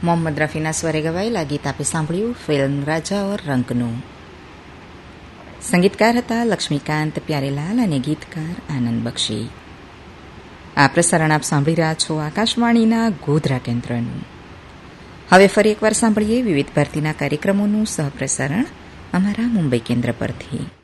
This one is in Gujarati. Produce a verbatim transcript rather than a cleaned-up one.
મોહમ્મદ રફીના સ્વરે ગવાયેલા ગીત આપે સાંભળ્યું ફિલ્મ રાજા ઓર રંકનું. સંગીતકાર હતા લક્ષ્મીકાંત પ્યારેલાલ અને ગીતકાર આનંદ બક્ષી. આ પ્રસારણ આપ સાંભળી રહ્યા છો આકાશવાણીના ગોધરા કેન્દ્રનું. હવે ફરી એકવાર સાંભળીએ વિવિધ ભારતીના કાર્યક્રમોનું સહપ્રસારણ અમારા મુંબઈ કેન્દ્ર પરથી.